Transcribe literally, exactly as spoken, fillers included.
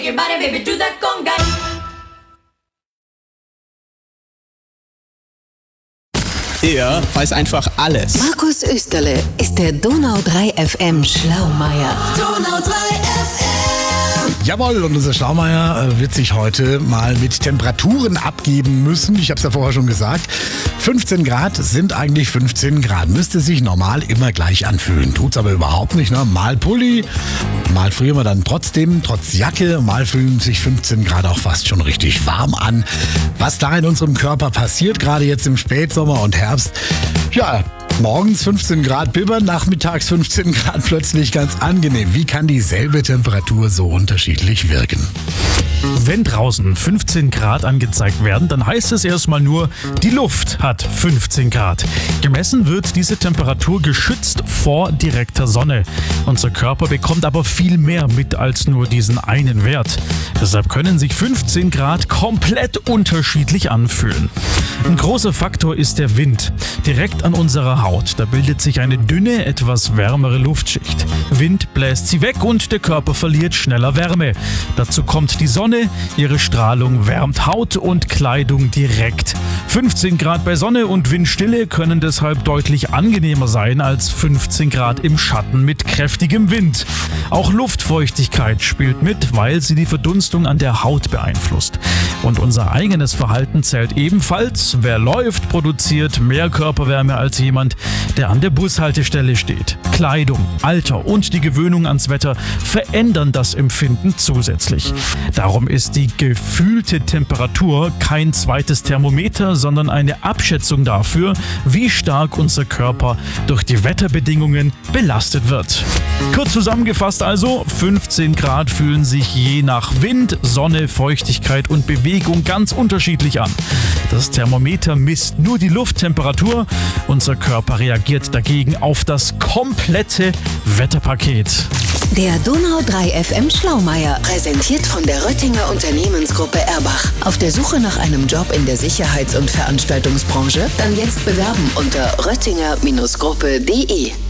shake your body, baby, do that conga. Er weiß einfach alles. Markus Österle ist der Donau drei F M Schlaumeier. Donau drei F M. Jawohl, und unser Schlaumeier äh, wird sich heute mal mit Temperaturen abgeben müssen. Ich habe es ja vorher schon gesagt. fünfzehn Grad sind eigentlich fünfzehn Grad. Müsste sich normal immer gleich anfühlen. Tut's aber überhaupt nicht. Ne? Mal Pulli, mal frieren wir dann trotzdem, trotz Jacke. Mal fühlen sich fünfzehn Grad auch fast schon richtig warm an. Was da in unserem Körper passiert, gerade jetzt im Spätsommer und Herbst, ja, morgens fünfzehn Grad bibbern, nachmittags fünfzehn Grad plötzlich ganz angenehm. Wie kann dieselbe Temperatur so unterschiedlich wirken? Wenn draußen fünfzehn Grad angezeigt werden, dann heißt es erstmal nur, die Luft hat fünfzehn Grad. Gemessen wird diese Temperatur geschützt vor direkter Sonne. Unser Körper bekommt aber viel mehr mit als nur diesen einen Wert. Deshalb können sich fünfzehn Grad komplett unterschiedlich anfühlen. Ein großer Faktor ist der Wind. Direkt an unserer Haut, da bildet sich eine dünne, etwas wärmere Luftschicht. Wind bläst sie weg und der Körper verliert schneller Wärme. Dazu kommt die Sonne. Ihre Strahlung wärmt Haut und Kleidung direkt. fünfzehn Grad bei Sonne und Windstille können deshalb deutlich angenehmer sein als fünfzehn Grad im Schatten mit kräftigem Wind. Auch Luftfeuchtigkeit spielt mit, weil sie die Verdunstung an der Haut beeinflusst. Und unser eigenes Verhalten zählt ebenfalls. Wer läuft, produziert mehr Körperwärme als jemand, der an der Bushaltestelle steht. Kleidung, Alter und die Gewöhnung ans Wetter verändern das Empfinden zusätzlich. Darum ist die gefühlte Temperatur kein zweites Thermometer, sondern eine Abschätzung dafür, wie stark unser Körper durch die Wetterbedingungen belastet wird. Kurz zusammengefasst also, fünfzehn Grad fühlen sich je nach Wind, Sonne, Feuchtigkeit und Bewegung ganz unterschiedlich an. Das Thermometer misst nur die Lufttemperatur, unser Körper reagiert dagegen auf das komplette Wetterpaket. Der Donau drei F M Schlaumeier, präsentiert von der Röttinger Unternehmensgruppe Erbach. Auf der Suche nach einem Job in der Sicherheits- und Veranstaltungsbranche? Dann jetzt bewerben unter röttinger Gruppe punkt de.